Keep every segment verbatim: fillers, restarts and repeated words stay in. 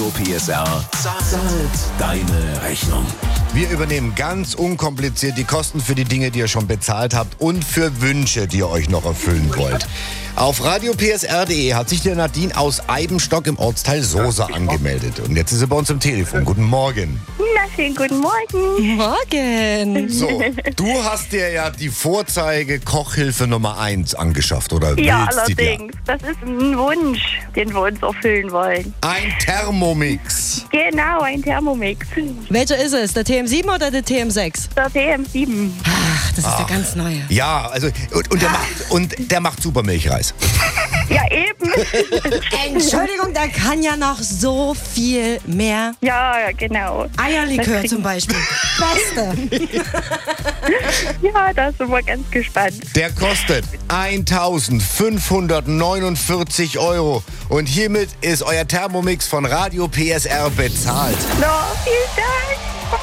Radio P S R zahlt deine Rechnung. Wir übernehmen ganz unkompliziert die Kosten für die Dinge, die ihr schon bezahlt habt und für Wünsche, die ihr euch noch erfüllen wollt. Auf radio p s r punkt d e hat sich der Nadine aus Eibenstock im Ortsteil Sosa angemeldet. Und jetzt ist sie bei uns am Telefon. Guten Morgen. Na, schönen guten Morgen. Morgen. So, du hast dir ja die Vorzeige Kochhilfe Nummer eins angeschafft, oder willst Ja, sie dir? allerdings. Das ist ein Wunsch, den wir uns erfüllen wollen. Ein Thermomix. Genau, ein Thermomix. Welcher ist es? Der T M sieben oder der T M sechs? Der T M sieben. Ach, das ist der ganz neue. Ja, also und, und, der, macht, und der macht super Milchreis. Ja, eben. Entschuldigung, der kann ja noch so viel mehr. Ja, genau. Eierlikör zum Beispiel. Beste. Ja, da sind wir ganz gespannt. Der kostet eintausendfünfhundertneunundvierzig Euro. Und hiermit ist euer Thermomix von Radio P S R bezahlt. No, vielen Dank.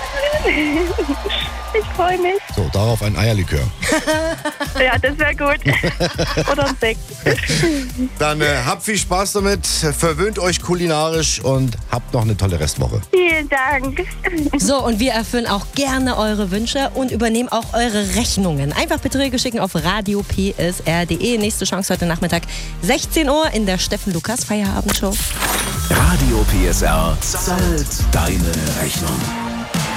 Ich freue mich. So, darauf ein Eierlikör. Ja, das wäre gut. Oder ein Sekt. Dann äh, habt viel Spaß damit, verwöhnt euch kulinarisch und habt noch eine tolle Restwoche. Vielen Dank. So, und wir erfüllen auch gerne eure Wünsche und übernehmen auch eure Rechnungen. Einfach Beträge schicken auf radio p s r punkt d e. Nächste Chance heute Nachmittag, sechzehn Uhr in der Steffen Lukas Feierabendshow. Radio P S R zahlt deine Rechnung.